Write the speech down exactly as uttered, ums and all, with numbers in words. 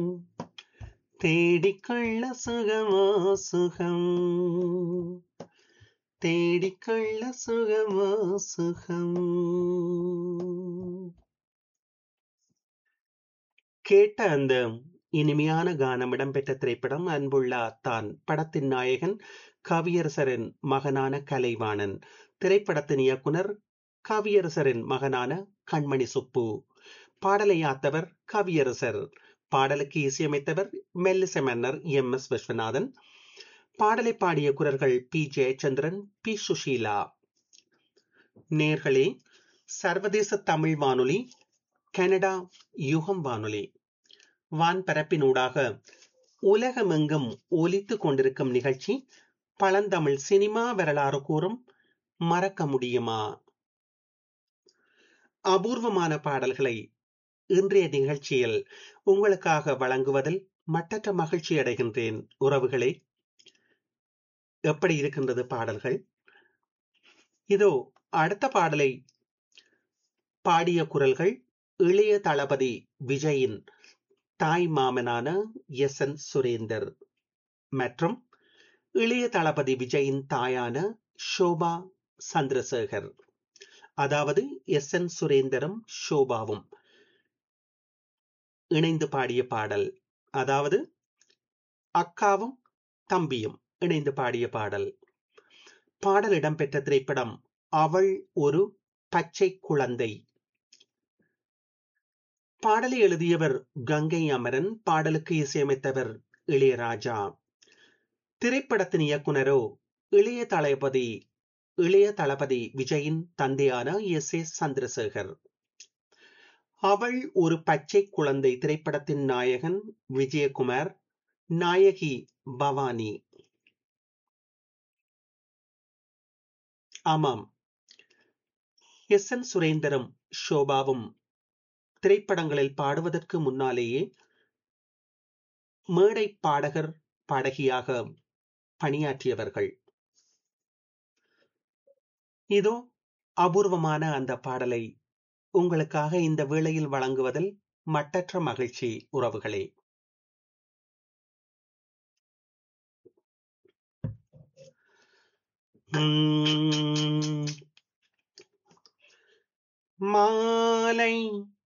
தேடிக்கொள்ள சுகமோ சுகம் தேடிக்கொள்ள சுகமோ சுகம். கேட்ட அந்த இனிமையான கானம் இடம்பெற்ற திரைப்படம் அன்புள்ள அத்தான். படத்தின் நாயகன் கவியரசரின் மகனான கலைவாணன். திரைப்படத்தின் இயக்குனர் கவியரசரின் மகனான கண்மணி சுப்பு. பாடலை யாத்தவர் கவியரசர். பாடலுக்கு இசையமைத்தவர் மெல்லிசை மன்னர் எம் எஸ் விஸ்வநாதன். பாடலை பாடிய குரல்கள் பி ஜெயச்சந்திரன், பி சுஷீலா. நேர்களே, சர்வதேச தமிழ் வானொலி, கனடா யுகம் வானொலி வான்பரப்பினூடாக உலகமெங்கும் ஒலித்து கொண்டிருக்கும் நிகழ்ச்சி பழந்தமிழ் சினிமா வரலாறு கூறும் மறக்க முடியுமா. அபூர்வமான பாடல்களை இன்றைய நிகழ்ச்சியில் உங்களுக்காக வழங்குவதில் மட்டற்ற மகிழ்ச்சி அடைகின்றேன். உறவுகளே, எப்படி இருக்கின்றது பாடல்கள்? இதோ அடுத்த பாடலை பாடிய குரல்கள் இளைய தளபதி விஜயின் தாய் மாமனான எஸ் என் சுரேந்தர் மற்றும் இளைய தளபதி விஜயின் தாயான ஷோபா சந்திரசேகர். அதாவது எஸ் என் சுரேந்தரும் ஷோபாவும் இணைந்து பாடிய பாடல். அதாவது அக்காவும் தம்பியும் இணைந்து பாடிய பாடல். பாடல் இடம்பெற்ற திரைப்படம் அவள் ஒரு பச்சை குழந்தை. பாடலை எழுதியவர் கங்கை அமரன். பாடலுக்கு இசையமைத்தவர் இளையராஜா. திரைப்படத்தின் இயக்குனரோ இளைய தளபதி இளைய தளபதி விஜயின் தந்தையான எஸ் ஏ சந்திரசேகர். அவள் ஒரு பச்சை குழந்தை திரைப்படத்தின் நாயகன் விஜயகுமார், நாயகி பவானி. ஆமாம், எஸ் என் சுரேந்தரும் ஷோபாவும் திரைப்படங்களில் பாடுவதற்கு முன்னாலேயே மேடை பாடகர் பாடகியாக பணியாற்றியவர்கள். இதோ அபூர்வமான அந்த பாடலை உங்களுக்காக இந்த வேளையில் வழங்குவதில் மட்டற்ற மகிழ்ச்சி. உறவுகளே, மாலை